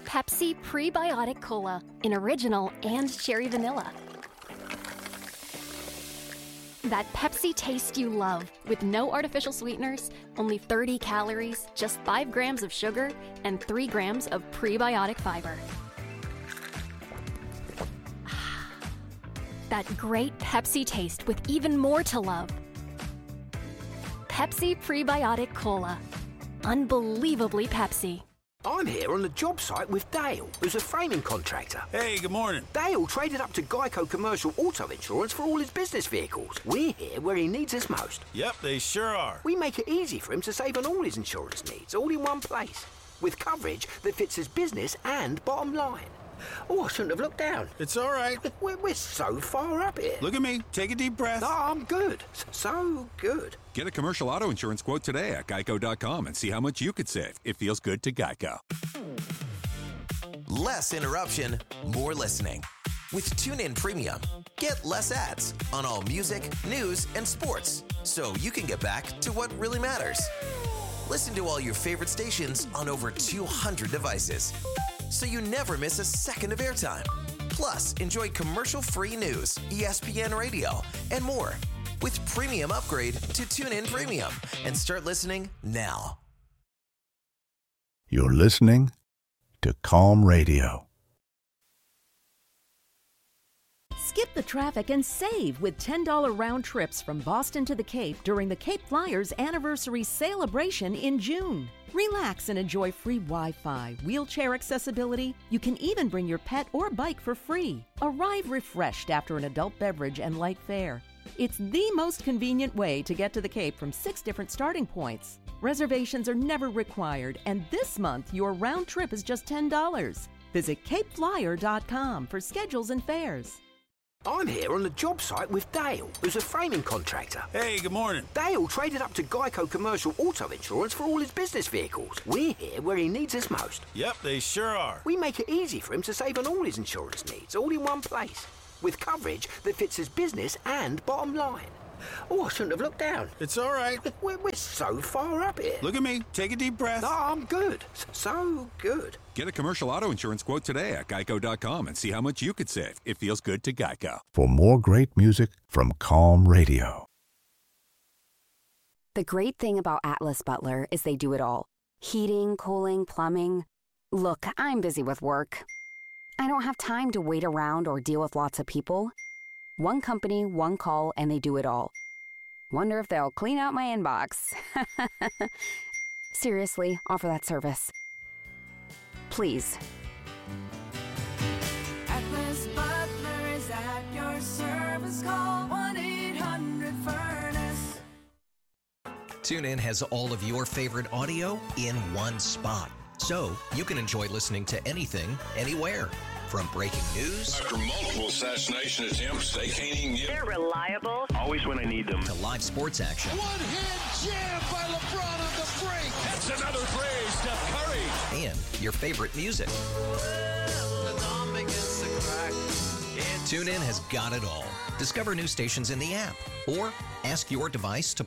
Pepsi Prebiotic Cola in original and cherry vanilla. That Pepsi taste you love, with no artificial sweeteners, only 30 calories, just 5 grams of sugar, and 3 grams of prebiotic fiber. That great Pepsi taste with even more to love. Pepsi Prebiotic Cola. Unbelievably Pepsi. I'm here on the job site with Dale, who's a framing contractor. Hey, good morning. Dale traded up to Geico Commercial Auto Insurance for all his business vehicles. We're here where he needs us most. Yep, they sure are. We make it easy for him to save on all his insurance needs, all in one place, with coverage that fits his business and bottom line. Oh, I shouldn't have looked down. It's all right. We're so far up here. Look at me. Take a deep breath. No, I'm good. So good. Get a commercial auto insurance quote today at geico.com and see how much you could save. It feels good to Geico. Less interruption, more listening. With TuneIn Premium, get less ads on all music, news, and sports, so you can get back to what really matters. Listen to all your favorite stations on over 200 devices, so you never miss a second of airtime. Plus, enjoy commercial-free news, ESPN Radio, and more. With Premium Upgrade to TuneIn Premium, and start listening now. You're listening to Calm Radio. Skip the traffic and save with $10 round trips from Boston to the Cape during the Cape Flyers Anniversary Celebration in June. Relax and enjoy free Wi-Fi, wheelchair accessibility. You can even bring your pet or bike for free. Arrive refreshed after an adult beverage and light fare. It's the most convenient way to get to the Cape from 6 different starting points. Reservations are never required, and this month your round trip is just $10. Visit capeflyer.com for schedules and fares. I'm here on the job site with Dale, who's a framing contractor. Hey, good morning. Dale traded up to Geico Commercial Auto Insurance for all his business vehicles. We're here where he needs us most. Yep, they sure are. We make it easy for him to save on all his insurance needs, all in one place, with coverage that fits his business and bottom line. Oh, I shouldn't have looked down. It's all right. We're so far up here. Look at me. Take a deep breath. No, I'm good. So good. Get a commercial auto insurance quote today at geico.com and see how much you could save. It feels good to Geico. For more great music from Calm Radio. The great thing about Atlas Butler is they do it all. Heating, cooling, plumbing. Look, I'm busy with work. I don't have time to wait around or deal with lots of people. One company, one call, and they do it all. Wonder if they'll clean out my inbox. Seriously, offer that service. Please. Atlas Butler is at your service. Call 1-800-FURNACE. TuneIn has all of your favorite audio in one spot, so you can enjoy listening to anything, anywhere. From breaking news after multiple assassination attempts, they can't even get. They're reliable. Always when I need them. To live sports action. One-hand jam by LeBron on the break. That's another phrase, Steph Curry. And your favorite music. TuneIn has got it all. Discover new stations in the app or ask your device to